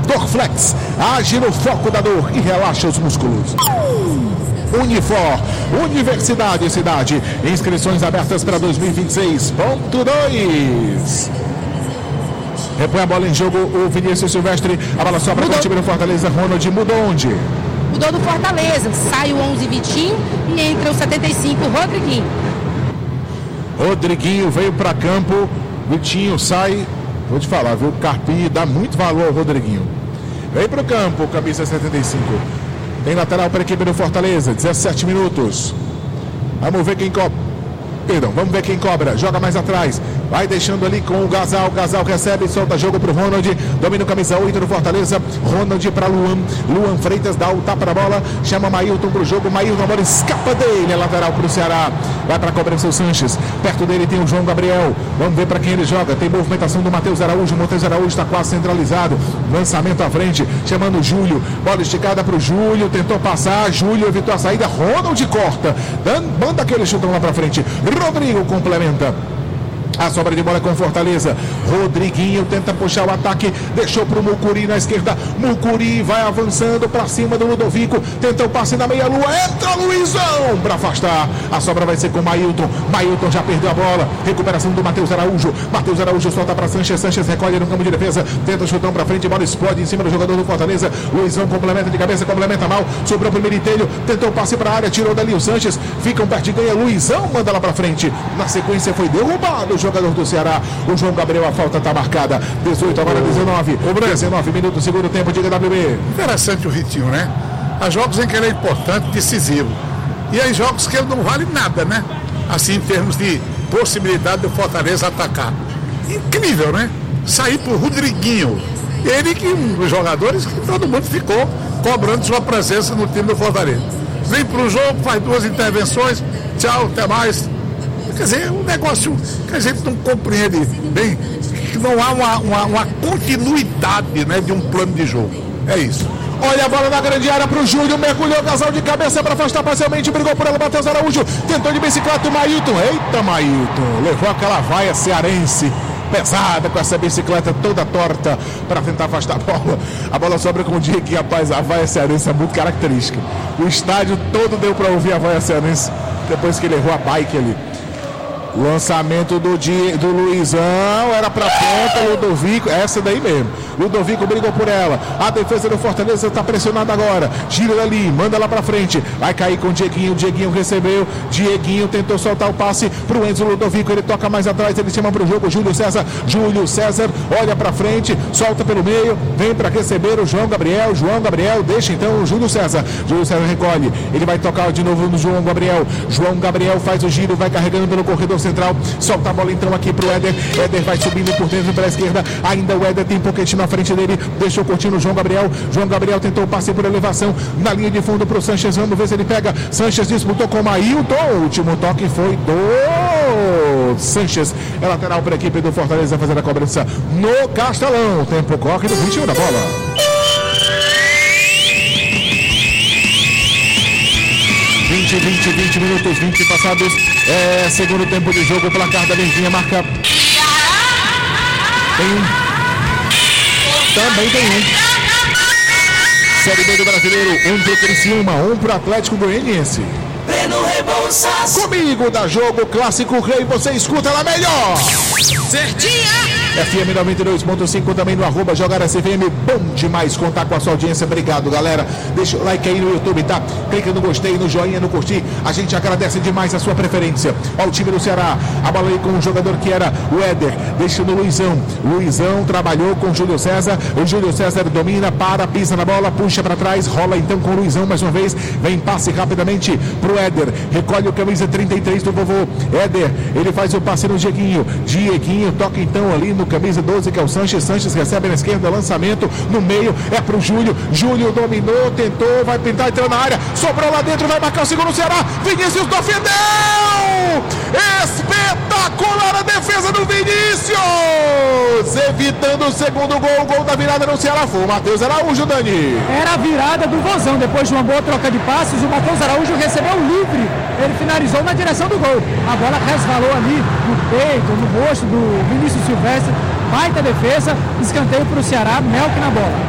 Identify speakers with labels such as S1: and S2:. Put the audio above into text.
S1: Dorflex, age no foco da dor e relaxa os músculos. Unifor, Universidade e Cidade, inscrições abertas para 2026.2. Repõe a bola em jogo o Vinícius Silvestre, a bola sobra com o time do Fortaleza. Ronald mudou onde?
S2: Mudou do Fortaleza, sai o 11 Vitinho e entra o 75 Rodriguinho.
S1: Rodriguinho veio para campo, Vitinho sai, vou te falar, viu? Carpinho dá muito valor ao Rodriguinho. Vem para o campo, camisa 75. Tem lateral para a equipe do Fortaleza, 17 minutos. Vamos ver quem cobra. Perdão, vamos ver quem cobra. Joga mais atrás. Vai deixando ali com o Gasal. Gasal recebe e solta jogo para o Ronald. Domina o camisa 8 do Fortaleza. Ronald para Luan. Luan Freitas dá o tapa na bola. Chama Mailton para o jogo. Mailton, a bola escapa dele. É lateral para o Ceará. Vai para a cobrança o Sanches. Perto dele tem o João Gabriel. Vamos ver para quem ele joga. Tem movimentação do Matheus Araújo. O Matheus Araújo está quase centralizado. Lançamento à frente. Chamando o Júlio. Bola esticada para o Júlio. Tentou passar. Júlio evitou a saída. Ronald corta. Manda aquele chutão lá para frente. Rodrigo complementa. A sobra de bola com Fortaleza. Rodriguinho tenta puxar o ataque. Deixou para o Mucuri na esquerda. Mucuri vai avançando para cima do Ludovico. Tenta o passe na meia-lua. Entra Luizão para afastar. A sobra vai ser com Mailton. Mailton já perdeu a bola. Recuperação do Matheus Araújo. Matheus Araújo solta para Sanches. Sanches recolhe no campo de defesa. Tenta o chutão para frente. Bola explode em cima do jogador do Fortaleza. Luizão complementa de cabeça. Complementa mal. Sobrou para o Militelho. Tentou o passe para a área. Tirou dali o Sanches. Fica um perto e ganha. Luizão manda lá para frente. Na sequência foi derrubado o jogador do Ceará, o João Gabriel. A falta está marcada, 18, agora 19 minutos, segundo tempo, diga WB.
S3: Interessante o Ritinho, né? Há jogos em que ele é importante, decisivo, e há jogos que ele não vale nada, né? Assim, em termos de possibilidade do Fortaleza atacar. Incrível, né? Sair pro Rodriguinho, ele que os jogadores que todo mundo ficou cobrando sua presença no time do Fortaleza. Vem pro jogo, faz 2 intervenções, tchau, até mais. Quer dizer, um negócio que a gente não compreende bem, que não há uma continuidade, né, de um plano de jogo. É isso.
S1: Olha a bola na grande área para o Júlio, mergulhou, Gasal de cabeça para afastar parcialmente, brigou por ela, Matheus Araújo, tentou de bicicleta o Mailton. Eita, Mailton, levou aquela vaia cearense pesada com essa bicicleta toda torta para tentar afastar a bola. A bola sobra com o Diego, rapaz, a vaia cearense é muito característica. O estádio todo deu para ouvir a vaia cearense depois que ele errou a bike ali. Lançamento do Luizão, era pra ponta, Ludovico, essa daí mesmo. Ludovico brigou por ela. A defesa do Fortaleza está pressionada agora. Gira dali, manda lá pra frente. Vai cair com o Dieguinho. Dieguinho recebeu. Dieguinho tentou soltar o passe pro Enzo Ludovico. Ele toca mais atrás, ele chama pro jogo. Júlio César. Júlio César olha pra frente, solta pelo meio. Vem pra receber o João Gabriel. João Gabriel deixa então o Júlio César. Júlio César recolhe. Ele vai tocar de novo no João Gabriel. João Gabriel faz o giro, vai carregando pelo corredor central. Solta a bola então aqui pro Éder. Éder vai subindo por dentro pela esquerda. Ainda o Éder tem Pochettino na frente dele. Deixou curtindo o João Gabriel. João Gabriel tentou o passe por elevação na linha de fundo pro Sanches. Vamos ver se ele pega. Sanches disputou com o Mailton. O último toque foi do Sanches. É lateral para a equipe do Fortaleza fazer a cobrança no Castelão. Tempo corre do 21 da bola. 20 minutos, 20 passados. Segundo tempo de jogo, o placar da Verdinha marca. Também tem um. Série B do Brasileiro, um pro Criciúma, um pro Atlético Goianiense. Comigo da Jogo Clássico Rei, você escuta ela melhor.
S2: Certinha!
S1: FM 92.5 também no @ Jogar SFM. Bom demais contar com a sua audiência. Obrigado, galera. Deixa o like aí no YouTube, tá? Clica no gostei, no joinha, no curtir. A gente agradece demais a sua preferência. Ó, o time do Ceará. A bola aí com o jogador que era o Éder. Deixa no Luizão. Luizão trabalhou com o Júlio César. O Júlio César domina, pisa na bola, puxa para trás. Rola então com o Luizão mais uma vez. Vem passe rapidamente pro Éder. Recolhe o camisa 33 do vovô. Éder, ele faz o passe no Dieguinho. Dieguinho toca então ali no camisa 12, que é o Sanches. Sanches recebe na esquerda, lançamento no meio, é pro Júlio. Júlio dominou, tentou, vai pintar, entrou na área, sobrou lá dentro, vai marcar o segundo Ceará. Vinícius defendeu! Espetacular a defesa do Vinícius! Evitando o segundo gol, o gol da virada no Ceará. Foi o Matheus Araújo, Dani.
S4: Era a virada do Vozão. Depois de uma boa troca de passes, o Matheus Araújo recebeu livre. Ele finalizou na direção do gol. A bola resvalou ali no peito, no rosto do Vinícius Silvestre. Baita defesa, escanteio para o Ceará, Melk na bola.